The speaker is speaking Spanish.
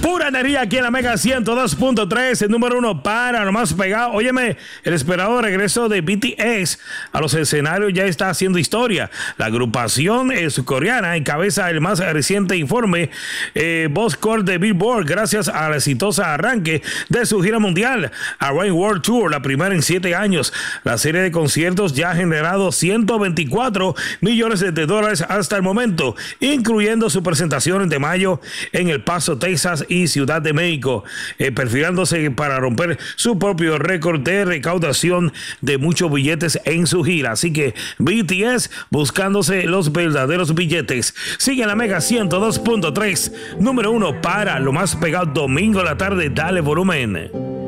Pura energía aquí en la Mega 102.3, el número uno para lo más pegado. Óyeme, el esperado regreso de BTS a los escenarios ya está haciendo historia. La agrupación surcoreana encabeza el más reciente informe Buzzscore de Billboard gracias al exitoso arranque de su gira mundial, Rain World Tour, la primera en 7 años. La serie de conciertos ya ha generado 124 millones de dólares hasta el momento, incluyendo su presentación de mayo en El Paso, Texas y Ciudad de México, perfilándose para romper su propio récord de recaudación de muchos billetes en su gira. Así que BTS buscándose los verdaderos billetes. Sigue la Mega 102.3, número uno para lo más pegado, domingo a la tarde. Dale volumen.